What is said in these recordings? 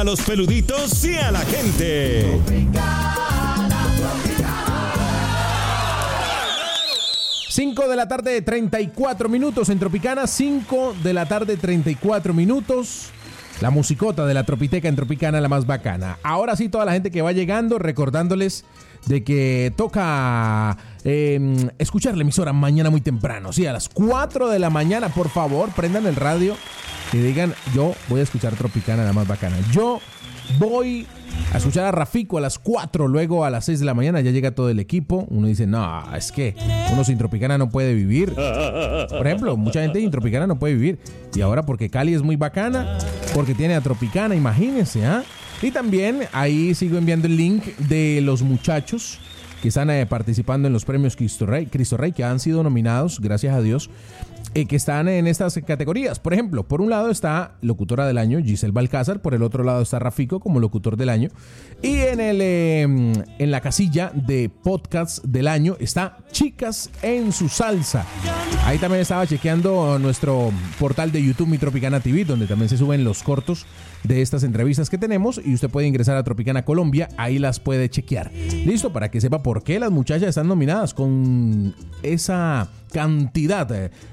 a los peluditos y a la gente. 5 de la tarde, 34 minutos en Tropicana. 5 de la tarde, 34 minutos. La musicota de la Tropiteca en Tropicana, la más bacana. Ahora sí, toda la gente que va llegando, recordándoles de que toca escuchar la emisora mañana muy temprano. Sí, a las 4 de la mañana, por favor, prendan el radio y digan, yo voy a escuchar Tropicana, la más bacana. Yo voy a escuchar a Rafico a las 4, luego a las 6 de la mañana ya llega todo el equipo. Uno dice, no, es que uno sin Tropicana no puede vivir. Por ejemplo, mucha gente sin Tropicana no puede vivir. Y ahora porque Cali es muy bacana, porque tiene a Tropicana, imagínense, ¿ah? Y también ahí sigo enviando el link de los muchachos que están participando en los premios Cristo Rey, que han sido nominados, gracias a Dios, que están en estas categorías. Por ejemplo, por un lado está locutora del año, Giselle Balcázar, por el otro lado está Rafico como locutor del año, y en la casilla de podcast del año está Chicas en su salsa. Ahí también estaba chequeando nuestro portal de YouTube, Mi Tropicana TV, donde también se suben los cortos de estas entrevistas que tenemos, y usted puede ingresar a Tropicana Colombia, ahí las puede chequear. Listo, para que sepa por qué las muchachas están nominadas con esa cantidad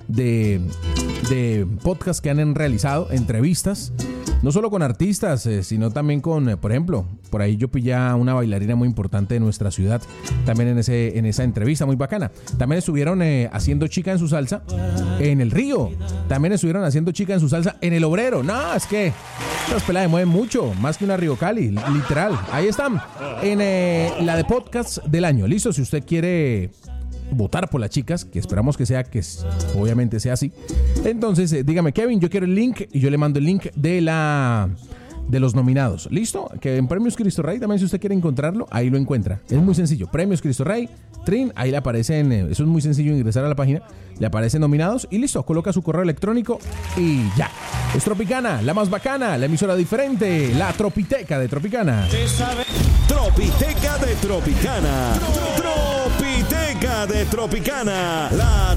de podcasts que han realizado, entrevistas, no solo con artistas, sino también con, por ejemplo, por ahí yo pillé a una bailarina muy importante de nuestra ciudad, también en esa entrevista muy bacana. También estuvieron haciendo Chica en su salsa en El Río, también estuvieron haciendo Chica en su salsa en El Obrero. No, es que las peladas se mueven mucho, más que una Río Cali, literal. Ahí están, en la de podcast del año. Listo, si usted quiere votar por las chicas, que esperamos que obviamente sea así, entonces dígame, Kevin, yo quiero el link, y yo le mando el link de los nominados. ¿Listo? Que en Premios Cristo Rey también, si usted quiere encontrarlo, ahí lo encuentra. Es muy sencillo. Premios Cristo Rey, Trin, ahí le aparecen, eso es muy sencillo, ingresar a la página, le aparecen nominados y listo, coloca su correo electrónico y ya. Es Tropicana, la más bacana, la emisora diferente, la Tropiteca de Tropicana. Tropiteca de Tropicana. Tropiteca de Tropicana. La